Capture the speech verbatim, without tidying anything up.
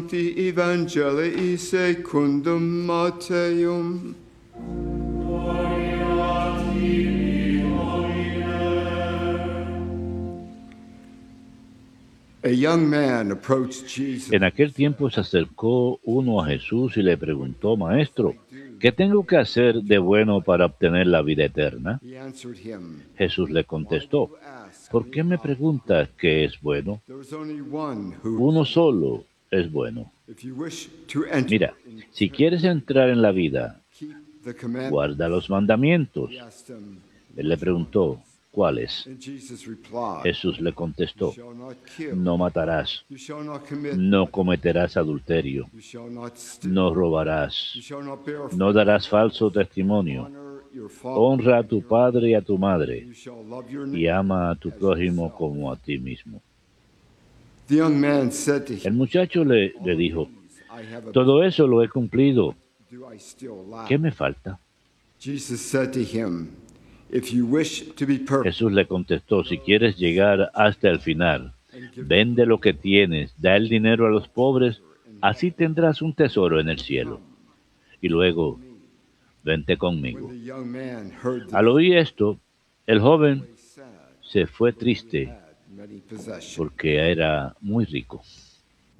Evangelii secundum Matteum. A young man approached Jesus. En aquel tiempo se acercó uno a Jesús y le preguntó: Maestro, ¿qué tengo que hacer de bueno para obtener la vida eterna? He answered him, Jesús le contestó: ¿por qué me preguntas qué es bueno? there is only one who, Uno solo es bueno. if you wish to enter, Mira, si quieres entrar en la vida, keep the commandments. guarda los mandamientos. He asked him, Él le preguntó: ¿cuáles? and Jesus replied, Jesús le contestó: you shall not kill, no matarás, you shall not commit, no cometerás adulterio, you shall not steal, no robarás, you shall not bear no darás falso testimonio, honor your father, honra a tu padre y a tu madre, you shall love your y neighbor. ama a tu prójimo como a ti mismo. The young man said to El him, muchacho le, le dijo: I have a todo eso lo he cumplido, do I still lack? ¿qué me falta? Jesus said to him, if you wish to be perfect, Jesús le contestó: si quieres llegar hasta el final, vende lo que tienes, da el dinero a los pobres, así tendrás un tesoro en el cielo. Y luego, vente conmigo. when the young man heard Al this, oír esto, el joven he sad, se fue triste had many possessions. porque era muy rico.